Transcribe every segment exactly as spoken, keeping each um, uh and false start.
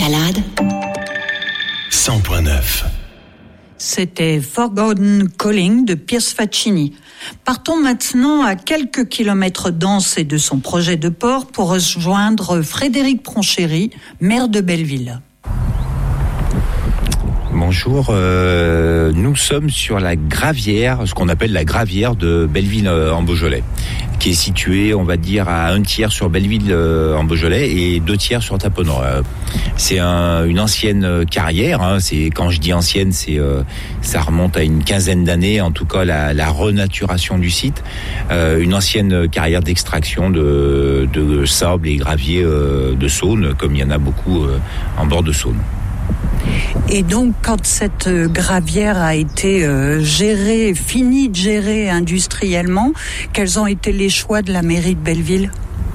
Escalade cent point neuf. C'était Forgotten Calling de Piers Faccini. Partons maintenant à quelques kilomètres d'Anse et de son projet de port pour rejoindre Frédéric Pronchéry, maire de Belleville. Bonjour, euh, nous sommes sur la gravière, ce qu'on appelle la gravière de Belleville euh, en Beaujolais, qui est située, on va dire, à un tiers sur Belleville euh, en Beaujolais et deux tiers sur Tapenot. Euh, c'est un, une ancienne carrière, hein, c'est, quand je dis ancienne, c'est, euh, ça remonte à une quinzaine d'années, en tout cas la, la renaturation du site, euh, une ancienne carrière d'extraction de, de sable et gravier euh, de Saône, comme il y en a beaucoup euh, en bord de Saône. Et donc, quand cette gravière a été euh, gérée, finie de gérer industriellement, quels ont été les choix de la mairie de Belleville ?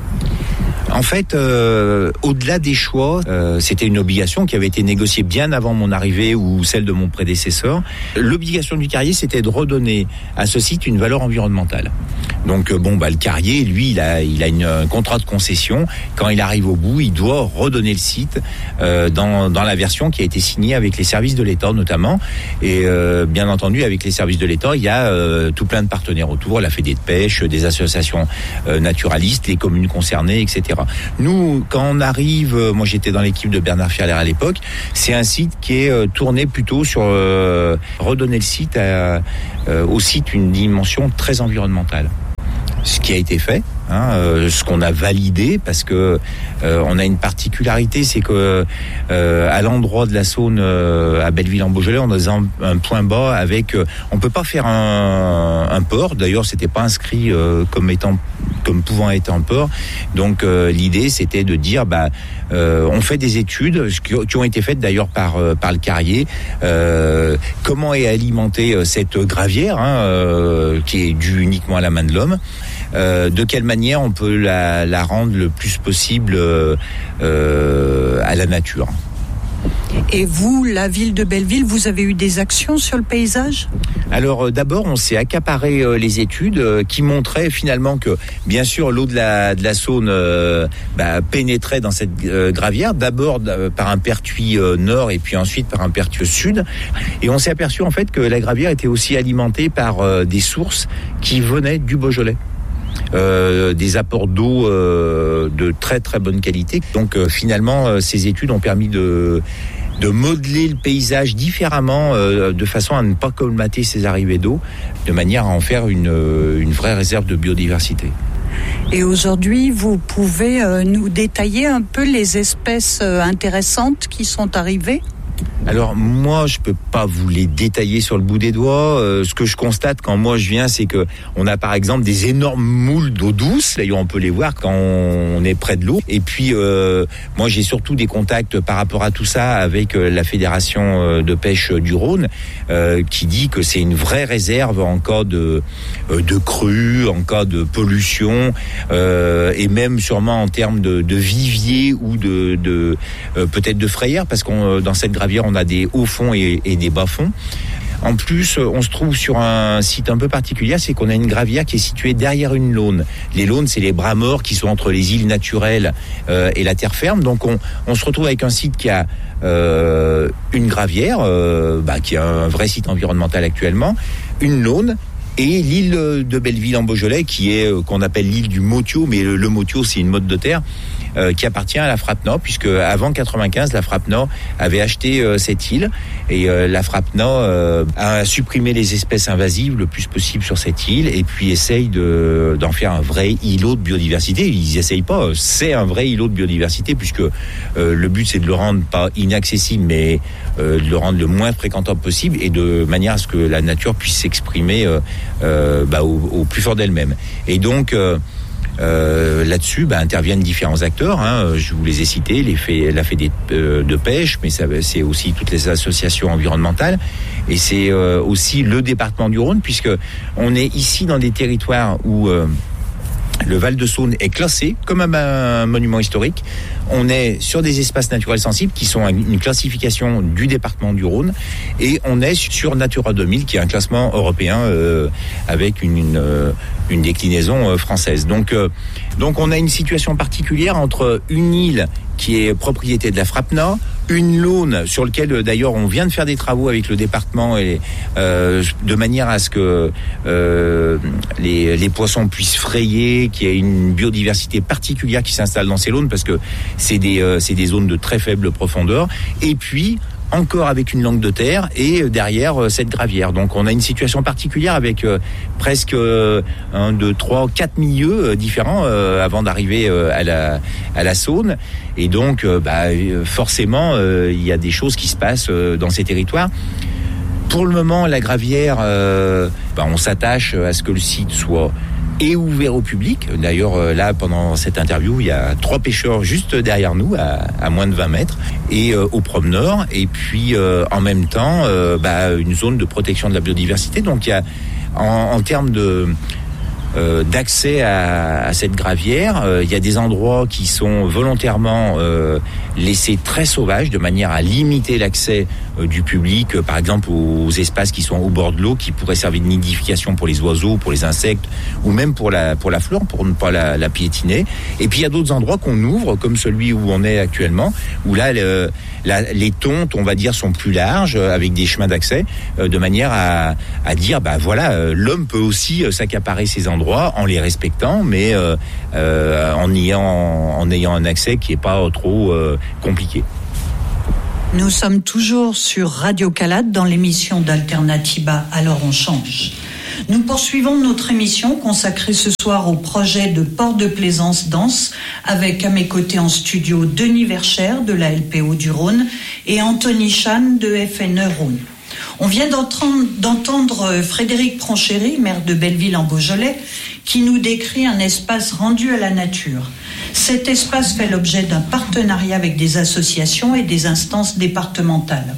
En fait, euh, au-delà des choix, euh, c'était une obligation qui avait été négociée bien avant mon arrivée ou celle de mon prédécesseur. L'obligation du carrier, c'était de redonner à ce site une valeur environnementale. Donc, euh, bon, bah, le carrier, lui, il a, il a une, un contrat de concession. Quand il arrive au bout, il doit redonner le site euh, dans, dans la version qui a été signée avec les services de l'État, notamment. Et euh, bien entendu, avec les services de l'État, il y a euh, tout plein de partenaires autour, la Fédé de pêche, des associations euh, naturalistes, les communes concernées, et cetera. Nous, quand on arrive, moi j'étais dans l'équipe de Bernard Fialer à l'époque, c'est un site qui est euh, tourné plutôt sur euh, redonner le site à, euh, au site une dimension très environnementale. Ce qui a été fait, hein, euh, ce qu'on a validé, parce que euh, on a une particularité, c'est que euh, à l'endroit de la Saône, euh, à Belleville en Beaujolais, on a un, un point bas avec, euh, on peut pas faire un, un port. D'ailleurs, c'était pas inscrit euh, comme étant, comme pouvant être un port. Donc euh, l'idée, c'était de dire, bah, euh, on fait des études qui, qui ont été faites d'ailleurs par euh, par le carrier. Euh, comment est alimentée euh, cette gravière, hein, euh, qui est due uniquement à la main de l'homme. Euh, de quelle manière on peut la, la rendre le plus possible euh, euh, à la nature. Et vous, la ville de Belleville, vous avez eu des actions sur le paysage ? Alors euh, d'abord, on s'est accaparé euh, les études euh, qui montraient finalement que, bien sûr, l'eau de la, de la Saône euh, bah, pénétrait dans cette euh, gravière, d'abord euh, par un pertuis euh, nord et puis ensuite par un pertuis sud. Et on s'est aperçu en fait que la gravière était aussi alimentée par euh, des sources qui venaient du Beaujolais. Euh, des apports d'eau euh, de très très bonne qualité. Donc euh, finalement, euh, ces études ont permis de de modeler le paysage différemment, euh, de façon à ne pas colmater ces arrivées d'eau, de manière à en faire une une vraie réserve de biodiversité. Et aujourd'hui, vous pouvez euh, nous détailler un peu les espèces euh, intéressantes qui sont arrivées ? Alors moi, je peux pas vous les détailler sur le bout des doigts. Euh, ce que je constate quand moi je viens, c'est que on a par exemple des énormes moules d'eau douce. D'ailleurs, on peut les voir quand on est près de l'eau. Et puis, euh, moi, j'ai surtout des contacts par rapport à tout ça avec euh, la Fédération de pêche du Rhône, euh, qui dit que c'est une vraie réserve en cas de euh, de crue, en cas de pollution, euh, et même sûrement en termes de, de vivier ou de, de euh, peut-être de frayère, parce qu'on dans cette gravière on a des hauts fonds et, et des bas fonds. En plus, on se trouve sur un site un peu particulier, c'est qu'on a une gravière qui est située derrière une laune. Les launes, c'est les bras morts qui sont entre les îles naturelles euh, et la terre ferme. Donc, on, on se retrouve avec un site qui a euh, une gravière, euh, bah, qui a un vrai site environnemental actuellement, une laune, et l'île de Belleville en Beaujolais, qui est euh, qu'on appelle l'île du Motio, mais le, le Motio, c'est une mode de terre. Euh, qui appartient à la Frappe-Nord, puisque avant quatre-vingt-quinze, la Frappe-Nord avait acheté euh, cette île, et euh, la Frappe-Nord euh, a supprimé les espèces invasives le plus possible sur cette île, et puis essaye de, d'en faire un vrai îlot de biodiversité. Ils essayent pas, c'est un vrai îlot de biodiversité, puisque euh, le but c'est de le rendre pas inaccessible, mais euh, de le rendre le moins fréquentable possible, et de manière à ce que la nature puisse s'exprimer euh, euh, bah, au, au plus fort d'elle-même. Et donc euh, Euh, là-dessus, bah, interviennent différents acteurs. Hein. Je vous les ai cités, les fait, la Fédé de, de pêche, mais ça, c'est aussi toutes les associations environnementales, et c'est euh, aussi le département du Rhône, puisque on est ici dans des territoires où euh, le Val de Saône est classé comme un, un monument historique. On est sur des espaces naturels sensibles qui sont une classification du département du Rhône, et on est sur Natura deux mille, qui est un classement européen euh, avec une, une, une déclinaison euh, française. Donc, euh, donc on a une situation particulière entre une île qui est propriété de la Frappe-Nord, une laune sur lequel d'ailleurs on vient de faire des travaux avec le département et euh, de manière à ce que euh, les, les poissons puissent frayer, qu'il y ait une biodiversité particulière qui s'installe dans ces launes parce que c'est des euh, c'est des zones de très faible profondeur. Et puis encore avec une langue de terre et derrière euh, cette gravière. Donc on a une situation particulière avec euh, presque euh, un, deux, trois, quatre milieux euh, différents euh, avant d'arriver euh, à la à la Saône. Et donc euh, bah, forcément euh, il y a des choses qui se passent euh, dans ces territoires. Pour le moment, la gravière, euh, bah, on s'attache à ce que le site soit et ouvert au public. D'ailleurs, là, pendant cette interview, il y a trois pêcheurs juste derrière nous, à, à moins de vingt mètres, et euh, aux promeneurs. Et puis, euh, en même temps, euh, bah, une zone de protection de la biodiversité. Donc, il y a, en, en termes de Euh, d'accès à, à cette gravière, euh, il y a des endroits qui sont volontairement euh, laissés très sauvages de manière à limiter l'accès euh, du public, euh, par exemple aux, aux espaces qui sont au bord de l'eau, qui pourraient servir de nidification pour les oiseaux, pour les insectes, ou même pour la pour la flore, pour ne pas la, la piétiner. Et puis il y a d'autres endroits qu'on ouvre, comme celui où on est actuellement, où là le, la, les tontes, on va dire, sont plus larges, euh, avec des chemins d'accès, euh, de manière à, à dire, bah voilà, euh, l'homme peut aussi euh, s'accaparer ces endroits en les respectant, mais euh, euh, en, ayant, en ayant un accès qui n'est pas trop euh, compliqué. Nous sommes toujours sur Radio Calade dans l'émission d'Alternativa, alors on change. Nous poursuivons notre émission consacrée ce soir au projet de port de plaisance dense avec à mes côtés en studio Denis Verchères de la L P O du Rhône et Anthony Chan de F N E Rhône. On vient d'entendre, d'entendre Frédéric Pronchéry, maire de Belleville en Beaujolais, qui nous décrit un espace rendu à la nature. Cet espace fait l'objet d'un partenariat avec des associations et des instances départementales.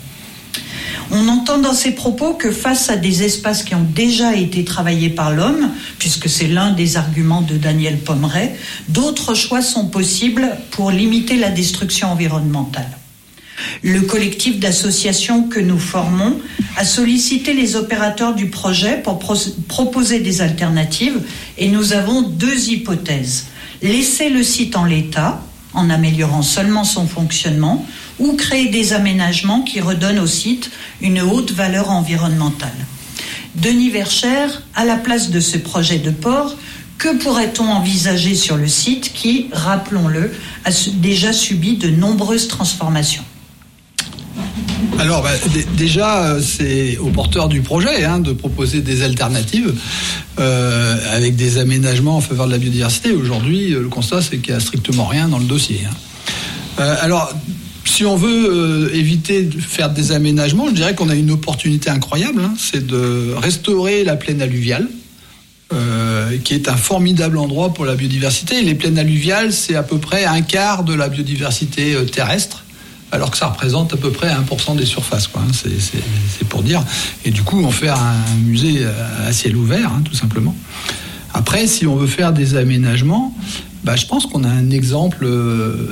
On entend dans ces propos que face à des espaces qui ont déjà été travaillés par l'homme, puisque c'est l'un des arguments de Daniel Pommeret, d'autres choix sont possibles pour limiter la destruction environnementale. Le collectif d'associations que nous formons a sollicité les opérateurs du projet pour pro- proposer des alternatives et nous avons deux hypothèses. Laisser le site en l'état, en améliorant seulement son fonctionnement, ou créer des aménagements qui redonnent au site une haute valeur environnementale. Denis Verchères, à la place de ce projet de port, que pourrait-on envisager sur le site qui, rappelons-le, a déjà subi de nombreuses transformations ? Alors bah, d- déjà, c'est aux porteurs du projet hein, de proposer des alternatives euh, avec des aménagements en faveur de la biodiversité. Aujourd'hui, le constat, c'est qu'il n'y a strictement rien dans le dossier. Hein. Euh, alors, si on veut euh, éviter de faire des aménagements, je dirais qu'on a une opportunité incroyable, hein, c'est de restaurer la plaine alluviale, euh, qui est un formidable endroit pour la biodiversité. Et les plaines alluviales, c'est à peu près un quart de la biodiversité euh, terrestre, alors que ça représente à peu près un pour cent des surfaces, quoi. C'est, c'est, c'est pour dire. Et du coup, on fait un musée à ciel ouvert, hein, tout simplement. Après, si on veut faire des aménagements, bah, je pense qu'on a un exemple euh,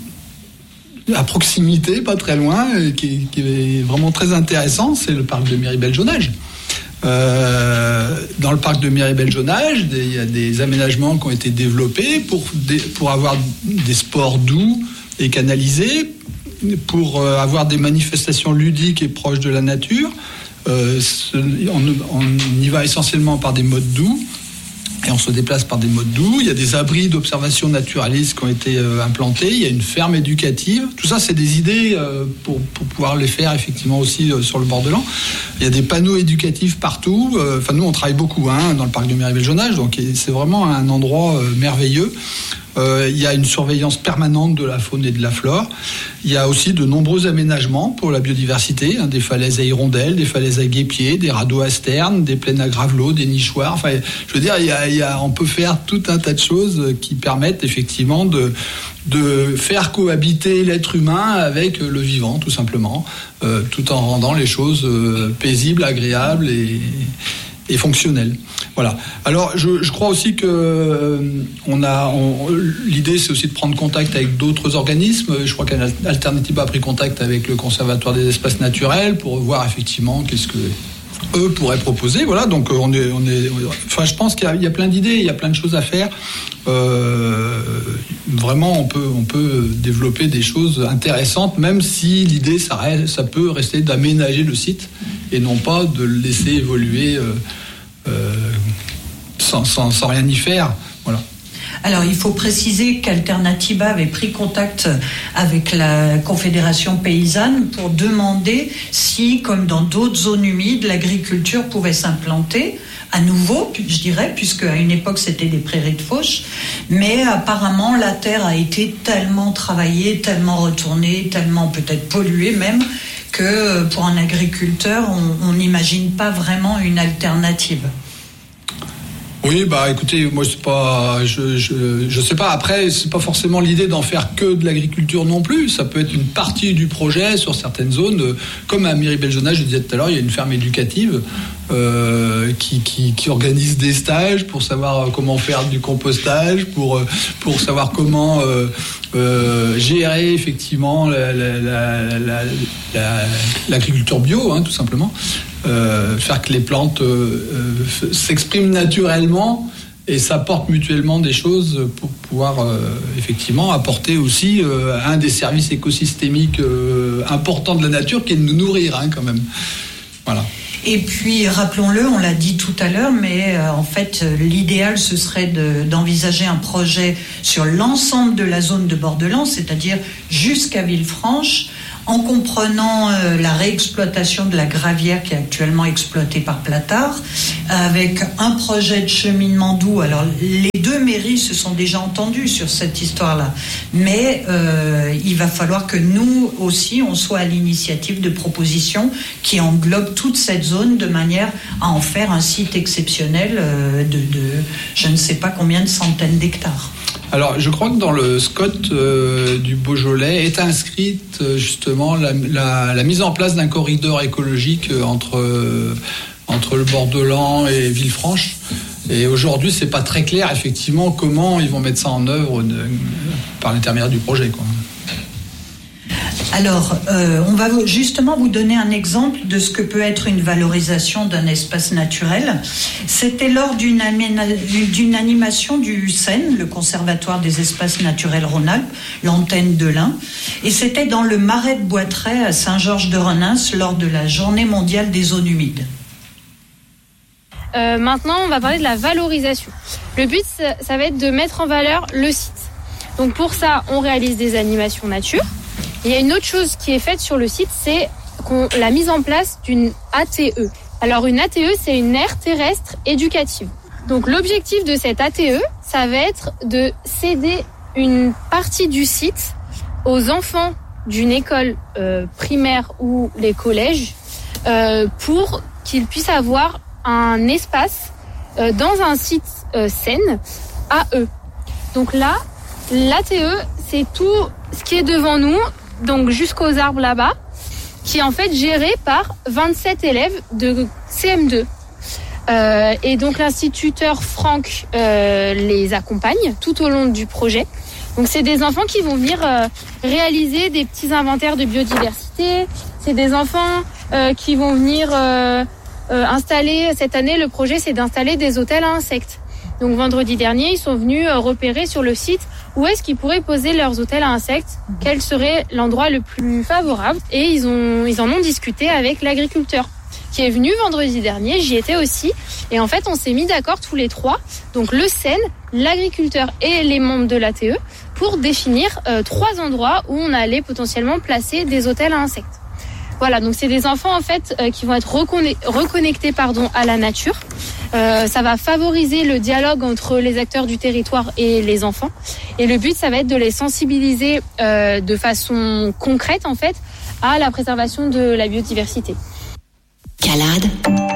à proximité, pas très loin, qui, qui est vraiment très intéressant, c'est le parc de Miribel-Jonage. Euh, dans le parc de Miribel-Jonage, il y a des aménagements qui ont été développés pour, des, pour avoir des sports doux et canalisés, pour euh, avoir des manifestations ludiques et proches de la nature. Euh, ce, on, on y va essentiellement par des modes doux et on se déplace par des modes doux. Il y a des abris d'observation naturaliste qui ont été euh, implantés. Il y a une ferme éducative. Tout ça, c'est des idées euh, pour, pour pouvoir les faire effectivement aussi euh, sur le bord de l'An. Il y a des panneaux éducatifs partout. Enfin, euh, nous, on travaille beaucoup hein, dans le parc de Miribel-Jonage, donc c'est vraiment un endroit euh, merveilleux. Euh, il y a une surveillance permanente de la faune et de la flore. Il y a aussi de nombreux aménagements pour la biodiversité, hein, des falaises à hirondelles, des falaises à guépiers, des radeaux à sterne, des plaines à gravelots, des nichoirs. Enfin, je veux dire, il y a, il y a, on peut faire tout un tas de choses qui permettent effectivement de, de faire cohabiter l'être humain avec le vivant, tout simplement, euh, tout en rendant les choses euh, paisibles, agréables et, et fonctionnelles. Voilà. Alors, je, je crois aussi que euh, on a, on, l'idée, c'est aussi de prendre contact avec d'autres organismes. Je crois qu'Alternativa a pris contact avec le Conservatoire des espaces naturels pour voir effectivement qu'est-ce que eux pourraient proposer. Voilà, donc on est, on est. Enfin, je pense qu'il y a, il y a plein d'idées, il y a plein de choses à faire. Euh, vraiment, on peut, on peut développer des choses intéressantes, même si l'idée, ça, reste, ça peut rester d'aménager le site et non pas de le laisser évoluer euh, euh, sans, sans, sans rien y faire. Voilà. Alors, il faut préciser qu'Alternativa avait pris contact avec la Confédération paysanne pour demander si, comme dans d'autres zones humides, l'agriculture pouvait s'implanter à nouveau, je dirais, puisque à une époque c'était des prairies de fauche. Mais apparemment, la terre a été tellement travaillée, tellement retournée, tellement peut-être polluée même, que pour un agriculteur, on n'imagine pas vraiment une alternative. Oui, bah écoutez, moi c'est pas, je, je, je sais pas. Après, c'est pas forcément l'idée d'en faire que de l'agriculture non plus. Ça peut être une partie du projet sur certaines zones, comme à Miribel-Jonage, je disais tout à l'heure, il y a une ferme éducative euh, qui, qui, qui organise des stages pour savoir comment faire du compostage, pour pour savoir comment euh, euh, gérer effectivement la, la, la, la, la, l'agriculture bio, hein, tout simplement. Euh, faire que les plantes euh, euh, s'expriment naturellement et s'apportent mutuellement des choses pour pouvoir euh, effectivement apporter aussi euh, un des services écosystémiques euh, importants de la nature qui est de nous nourrir hein, quand même. Voilà. Et puis, rappelons-le, on l'a dit tout à l'heure, mais euh, en fait, l'idéal, ce serait de, d'envisager un projet sur l'ensemble de la zone de Bordelans, c'est-à-dire jusqu'à Villefranche, en comprenant euh, la réexploitation de la gravière qui est actuellement exploitée par Platard, avec un projet de cheminement doux. Alors, les deux mairies se sont déjà entendues sur cette histoire-là, mais euh, il va falloir que nous aussi, on soit à l'initiative de propositions qui englobent toute cette zone de manière à en faire un site exceptionnel euh, de, de je ne sais pas combien de centaines d'hectares. Alors, je crois que dans le S C O T euh, du Beaujolais est inscrite euh, justement la, la, la mise en place d'un corridor écologique euh, entre, euh, entre le Bordelan et Villefranche. Et aujourd'hui, c'est pas très clair effectivement comment ils vont mettre ça en œuvre de, par l'intermédiaire du projet, quoi. Alors, euh, on va justement vous donner un exemple de ce que peut être une valorisation d'un espace naturel. C'était lors d'une, aména- d'une animation du C E N, le Conservatoire des espaces naturels Rhône-Alpes, l'antenne de l'Ain, et c'était dans le Marais de Boitray à Saint-Georges-de-Renins lors de la Journée mondiale des zones humides. Euh, maintenant, on va parler de la valorisation. Le but, ça, ça va être de mettre en valeur le site. Donc pour ça, on réalise des animations nature. Il y a une autre chose qui est faite sur le site, c'est qu'on, la mise en place d'une A T E. Alors une A T E, c'est une aire terrestre éducative. Donc l'objectif de cette A T E, ça va être de céder une partie du site aux enfants d'une école euh, primaire ou les collèges euh, pour qu'ils puissent avoir un espace euh, dans un site euh, sain à eux. Donc là, l'A T E, c'est tout ce qui est devant nous, donc jusqu'aux arbres là-bas, qui est en fait géré par vingt-sept élèves de C M deux. Euh, et donc l'instituteur Franck euh, les accompagne tout au long du projet. Donc c'est des enfants qui vont venir euh, réaliser des petits inventaires de biodiversité. C'est des enfants euh, qui vont venir euh, euh, installer, cette année le projet c'est d'installer des hôtels à insectes. Donc vendredi dernier, ils sont venus repérer sur le site où est-ce qu'ils pourraient poser leurs hôtels à insectes, quel serait l'endroit le plus favorable. Et ils, ont, ils en ont discuté avec l'agriculteur qui est venu vendredi dernier, j'y étais aussi. Et en fait, on s'est mis d'accord tous les trois, donc le C E N, l'agriculteur et les membres de l'A T E, pour définir euh, trois endroits où on allait potentiellement placer des hôtels à insectes. Voilà, donc c'est des enfants en fait euh, qui vont être reconna- reconnectés pardon, à la nature. Euh, ça va favoriser le dialogue entre les acteurs du territoire et les enfants. Et le but, ça va être de les sensibiliser euh, de façon concrète en fait à la préservation de la biodiversité. Calade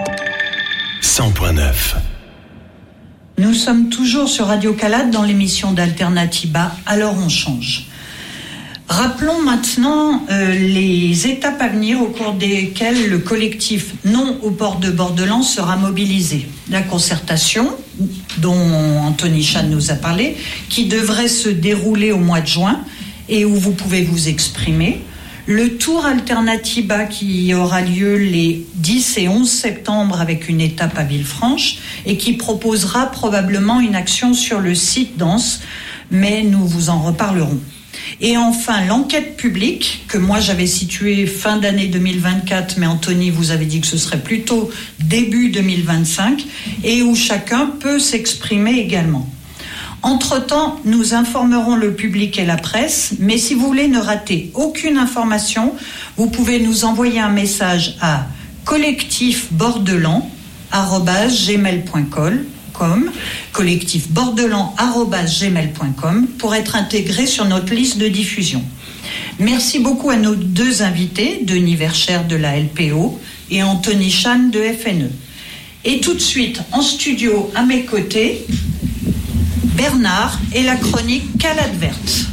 cent point neuf. Nous sommes toujours sur Radio Calade dans l'émission d'Alternativa, alors on change. Rappelons maintenant euh, les étapes à venir au cours desquelles le collectif Non au port de Bordelans sera mobilisé. La concertation, dont Anthony Chan nous a parlé, qui devrait se dérouler au mois de juin et où vous pouvez vous exprimer. Le Tour Alternatiba qui aura lieu les dix et onze septembre avec une étape à Villefranche et qui proposera probablement une action sur le site danse, mais nous vous en reparlerons. Et enfin, l'enquête publique, que moi j'avais située fin d'année deux mille vingt-quatre, mais Anthony vous avez dit que ce serait plutôt début deux mille vingt-cinq, et où chacun peut s'exprimer également. Entre-temps, nous informerons le public et la presse, mais si vous voulez ne rater aucune information, vous pouvez nous envoyer un message à collectif bordelan arobase gmail point com, collectif bordelan arobase gmail point com, pour être intégré sur notre liste de diffusion. Merci beaucoup à nos deux invités, Denis Verchères de la L P O et Anthony Chan de F N E. Et tout de suite, en studio, à mes côtés, Bernard et la chronique Calade Verte.